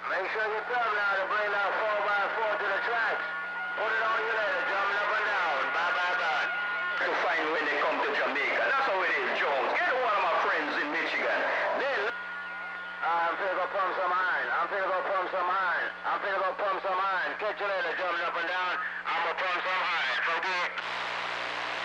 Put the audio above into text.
Make sure you tell me how to bring that 4x4 to the tracks. Put it on you later, jumping up and down. Bye, bye, bye. To find when they come to Jamaica. That's how it is, Jones. Get one of my friends in Michigan. I'm finna go pump some iron. I'm finna go pump some iron. Catch you later, jumping up and down. I'm gonna pump some iron.